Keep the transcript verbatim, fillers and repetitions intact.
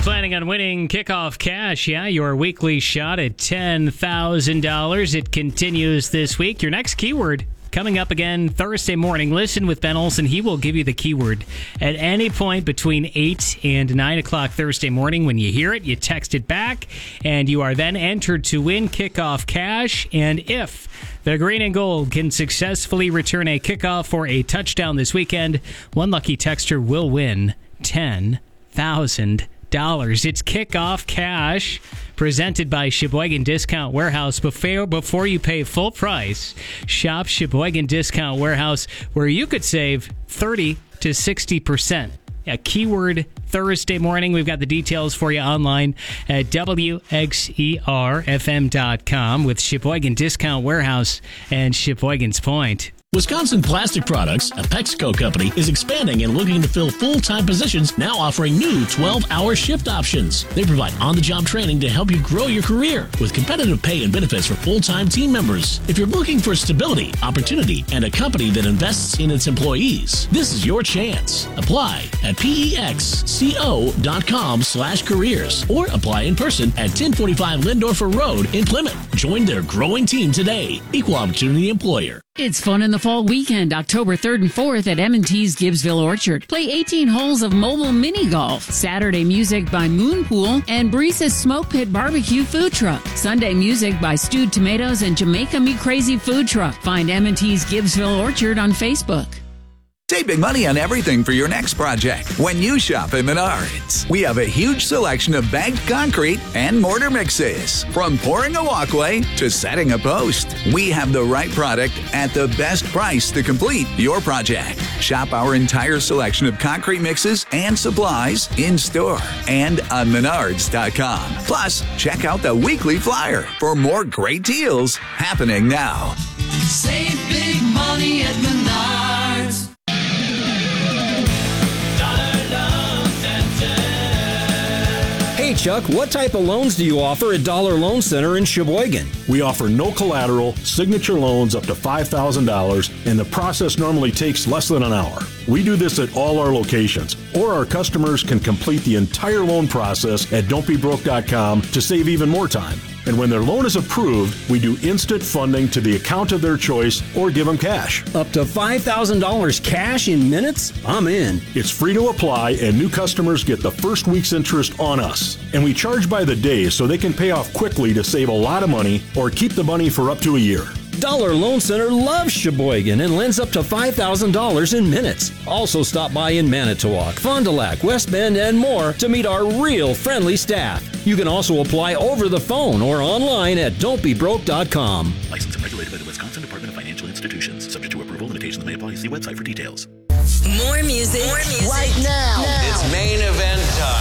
planning on winning kickoff cash? Yeah, your weekly shot at ten thousand dollars. It continues this week. Your next keyword coming up again Thursday morning. Listen with Ben Olson. He will give you the keyword at any point between eight and nine o'clock Thursday morning. When you hear it, you text it back, and you are then entered to win kickoff cash. And if the Green and Gold can successfully return a kickoff for a touchdown this weekend, one lucky texter will win ten thousand dollars. It's Kickoff Cash, presented by Sheboygan Discount Warehouse. Before, before you pay full price, shop Sheboygan Discount Warehouse, where you could save thirty to sixty percent. A keyword Thursday morning. We've got the details for you online at W X E R F M dot com with Sheboygan Discount Warehouse and Sheboygan's Point. Wisconsin Plastic Products, a PepsiCo company, is expanding and looking to fill full-time positions, now offering new twelve-hour shift options. They provide on-the-job training to help you grow your career with competitive pay and benefits for full-time team members. If you're looking for stability, opportunity, and a company that invests in its employees, this is your chance. Apply at pexco.com slash careers or apply in person at ten forty-five Lindorfer Road in Plymouth. Join their growing team today. Equal Opportunity Employer. It's fun in the fall weekend, October third and fourth at M and T's Gibbsville Orchard. Play eighteen holes of mobile mini golf. Saturday music by Moonpool and Breeze's Smoke Pit Barbecue Food Truck. Sunday music by Stewed Tomatoes and Jamaica Me Crazy Food Truck. Find M and T's Gibbsville Orchard on Facebook. Save big money on everything for your next project when you shop at Menards. We have a huge selection of bagged concrete and mortar mixes. From pouring a walkway to setting a post, we have the right product at the best price to complete your project. Shop our entire selection of concrete mixes and supplies in store and on menards dot com. Plus, check out the weekly flyer for more great deals happening now. Save big money at Menards. Hey Chuck, what type of loans do you offer at Dollar Loan Center in Sheboygan? We offer no collateral, signature loans up to five thousand dollars, and the process normally takes less than an hour. We do this at all our locations, or our customers can complete the entire loan process at don't be broke dot com to save even more time. And when their loan is approved, we do instant funding to the account of their choice or give them cash. Up to five thousand dollars cash in minutes? I'm in. It's free to apply, and new customers get the first week's interest on us. And we charge by the day so they can pay off quickly to save a lot of money or keep the money for up to a year. Dollar Loan Center loves Sheboygan and lends up to five thousand dollars in minutes. Also stop by in Manitowoc, Fond du Lac, West Bend, and more to meet our real friendly staff. You can also apply over the phone or online at don't be broke dot com. Licensed and regulated by the Wisconsin Department of Financial Institutions. Subject to approval. Limitations may apply. See website for details. More music, More music. Right now. now. It's main event